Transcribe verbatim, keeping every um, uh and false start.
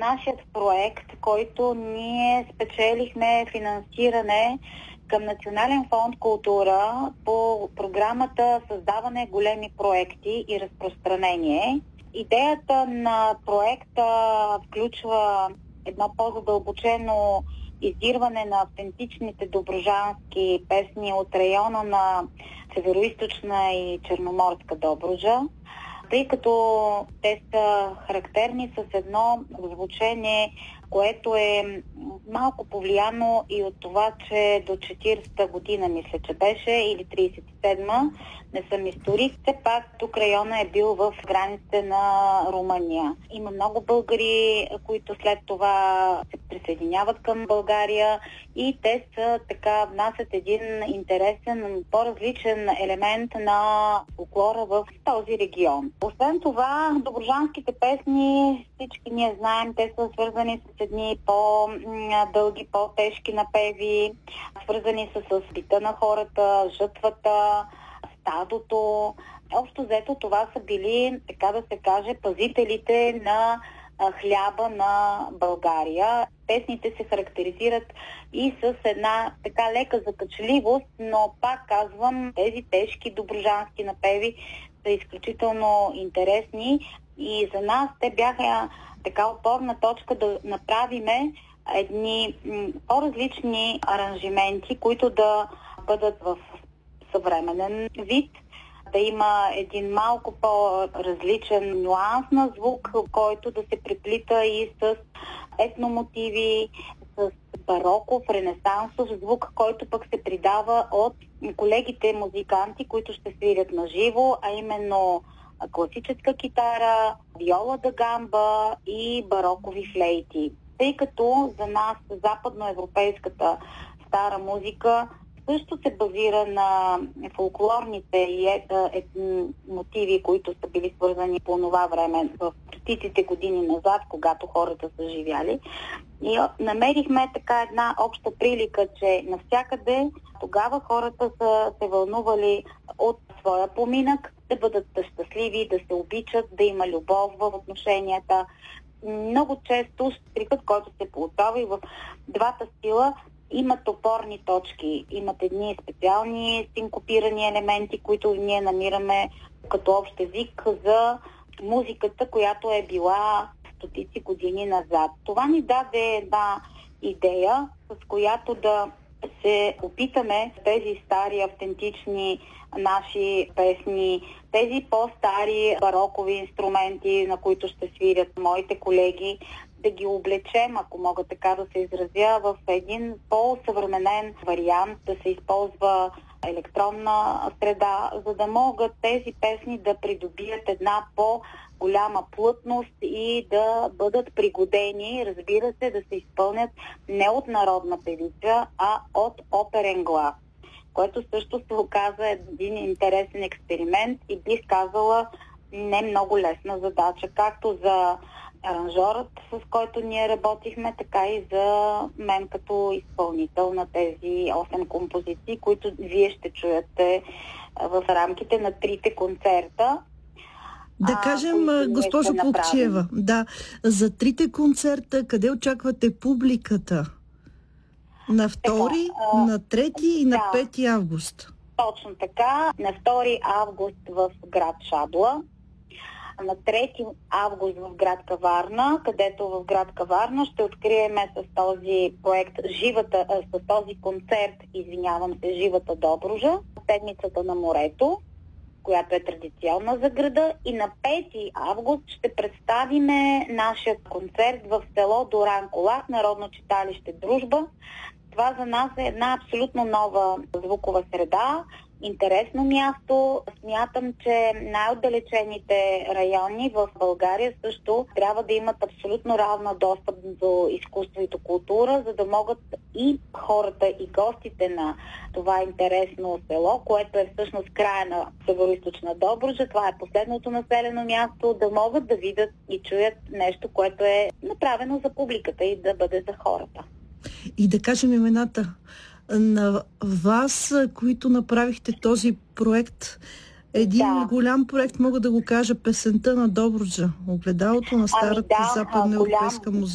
нашият проект, който ние спечелихме финансиране към Национален фонд култура по програмата Създаване големи проекти и разпространение. Идеята на проекта включва едно по-задълбочено издирване на автентичните добруджански песни от района на Североизточна и Черноморска Добруджа, тъй като те са характерни с едно звучение, което е малко повлияно и от това, че до четиридесета година, мисля, че беше, или тридесет и седма, не съм историк, все пак тук района е бил в границите на Румъния. Има много българи, които след това се присъединяват към България и те са така внасят един интересен, по-различен елемент на фолклора в този регион. Освен това, добруджанските песни, всички ние знаем, те са свързани с едни по-дълги, по-тежки напеви, свързани са с бита на хората, жътвата, стадото. Общо взето това са били, така да се каже, пазителите на хляба на България. Песните се характеризират и с една така лека закачливост, но пак казвам, тези тежки добруджански напеви са изключително интересни и за нас те бяха така опорна точка да направиме едни м- по-различни аранжименти, които да бъдат в съвременен вид, да има един малко по-различен нюанс на звук, който да се преплита и с етномотиви, с бароков, ренесансов звук, който пък се придава от колегите музиканти, които ще свирят на живо, а именно класическа китара, виола да гамба и барокови флейти. Тъй като за нас западноевропейската стара музика също се базира на фолклорните и мотиви, които са били свързани по това време в стотиците години назад, когато хората са живяли. И намерихме така една обща прилика, че навсякъде тогава хората са се вълнували от своя поминък, да бъдат щастливи, да се обичат, да има любов в отношенията. Много често штрихът, който се получава и в двата стила, имат опорни точки, имат едни специални синкопирани елементи, които ние намираме като общ език за музиката, която е била стотици години назад. Това ни даде една идея, с която да се опитаме тези стари, автентични наши песни, тези по-стари барокови инструменти, на които ще свирят моите колеги, да ги облечем, ако мога така да се изразя, в един по-съвременен вариант, да се използва електронна среда, за да могат тези песни да придобият една по-голяма плътност и да бъдат пригодени, разбира се, да се изпълнят не от народна певица, а от оперен глас, което също се оказа един интересен експеримент и бих казала не много лесна задача, както за аранжорът, с който ние работихме, така и за мен като изпълнител на тези осем композиции, които вие ще чуете в рамките на трите концерта. Да кажем, а, госпожо Плугчиева, да, за трите концерта къде очаквате публиката? На втори, така, на трети и на да, пети август. Точно така. На втори август в град Шабла, на трети август в град Каварна, където в град Каварна ще откриеме с този проект живата, с този концерт, извинявам се, Живата Добруджа, седмицата на морето, която е традиционна за града, и на пети август ще представиме нашия концерт в село Доран Колах, Народно читалище Дружба. Това за нас е една абсолютно нова звукова среда, интересно място. Смятам, че най-отдалечените райони в България също трябва да имат абсолютно равна достъп до изкуство и до култура, за да могат и хората, и гостите на това интересно село, което е всъщност края на Североизточна Добруджа, това е последното населено място, да могат да видят и чуят нещо, което е направено за публиката и да бъде за хората. И да кажем имената на вас, които направихте този проект. Един да. голям проект, мога да го кажа, Песента на Добруджа. Огледалото на старата ами да, западноевропейска музика.